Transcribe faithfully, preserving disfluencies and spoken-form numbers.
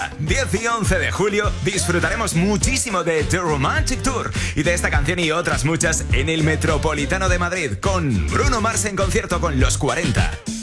diez y once de julio disfrutaremos muchísimo de The Romantic Tour y de esta canción y otras muchas en el Metropolitano de Madrid con Bruno Mars en concierto con Los cuarenta.